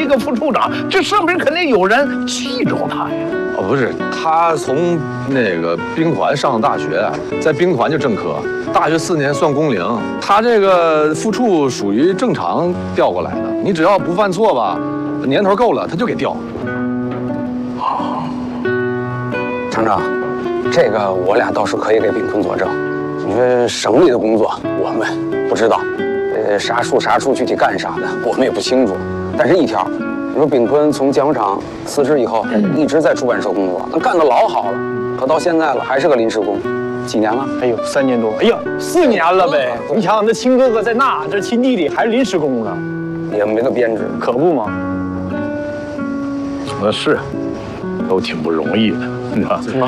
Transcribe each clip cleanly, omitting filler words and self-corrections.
一个副处长，这上边肯定有人器重他呀。 哦，不是，他从那个兵团上大学，在兵团就正科，大学4年算工龄。他这个副处属于正常调过来的，你只要不犯错吧，年头够了他就给调。 厂长，这个我俩倒是可以给秉坤作证。你说省里的工作我们不知道，啥处具体干啥的我们也不清楚。但是一条，你说秉坤从江厂辞职以后，一直在出版社工作，那干得老好了，可到现在了还是个临时工，几年了？ 哎呦，3年多，哎呀，4年了呗。你想想，那亲哥哥在那，这亲弟弟还是临时工呢， 也没个编制， 可不嘛。 那是，都挺不容易的，你知道吗？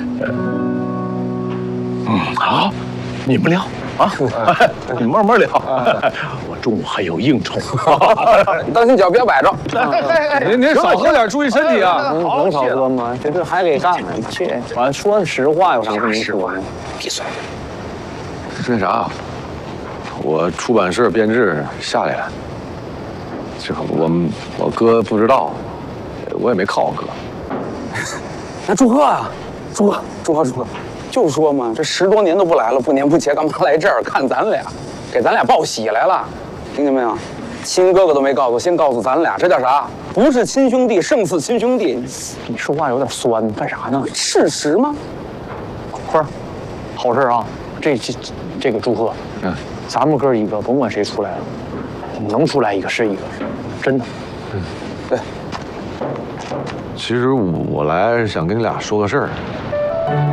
好，你们聊啊，你慢慢聊。我中午还有应酬。 你当心脚，别崴着。 您少喝点，注意身体啊！ 能少喝吗？这还给干呢？这完说实话，有啥不能说呢？ 闭嘴。 那啥，我出版社编制下来了。这个我哥不知道，我也没靠我哥。 那祝贺啊，祝贺！就说嘛，这10多年都不来了，不年不节，干嘛来这儿看咱俩？给咱俩报喜来了，听见没有？亲哥哥都没告诉，先告诉咱俩，这叫啥？不是亲兄弟，胜似亲兄弟。 你说话有点酸，干啥呢？ 事实吗？ 坤儿，好事啊！这个祝贺，咱们哥一个，甭管谁出来了，能出来一个是一个，真的。 对。 其实我来是想跟你俩说个事儿。